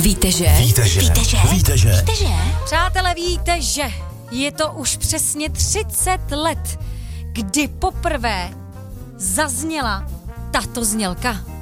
Víte, že? Přátelé, víte, že je to už přesně 30 let, kdy poprvé zazněla tato znělka.